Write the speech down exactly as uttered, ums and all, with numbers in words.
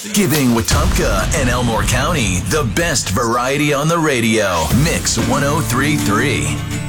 Giving Wetumpka and Elmore County the best variety on the radio. Mix one oh three point three.